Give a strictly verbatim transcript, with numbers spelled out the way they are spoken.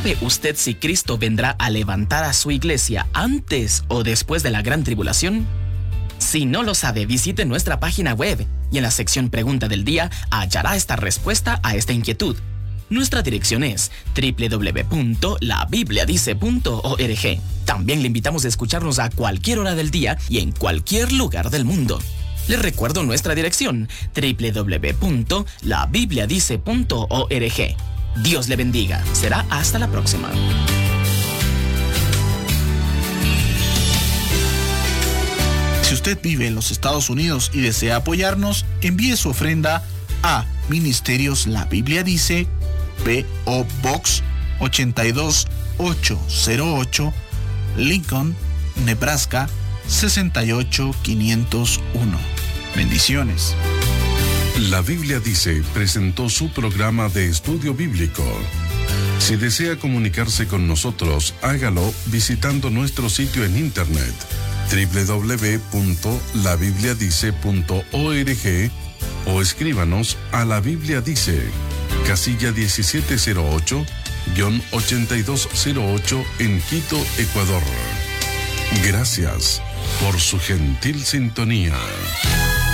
¿Sabe usted si Cristo vendrá a levantar a su iglesia antes o después de la gran tribulación? Si no lo sabe, visite nuestra página web y en la sección Pregunta del Día hallará esta respuesta a esta inquietud. Nuestra dirección es doble u doble u doble u punto la biblia dice punto org. También le invitamos a escucharnos a cualquier hora del día y en cualquier lugar del mundo. Les recuerdo nuestra dirección, doble u doble u doble u punto la biblia dice punto org. Dios le bendiga. Será hasta la próxima. Si usted vive en los Estados Unidos y desea apoyarnos, envíe su ofrenda a Ministerios La Biblia Dice, P O Box ochenta y dos mil ochocientos ocho, Lincoln, Nebraska sesenta y ocho mil quinientos uno. Bendiciones. La Biblia Dice presentó su programa de estudio bíblico. Si desea comunicarse con nosotros, hágalo visitando nuestro sitio en internet doble u doble u doble u punto la biblia dice punto org o escríbanos a La Biblia Dice, casilla diecisiete cero ocho, ochenta y dos cero ocho en Quito, Ecuador. Gracias por su gentil sintonía.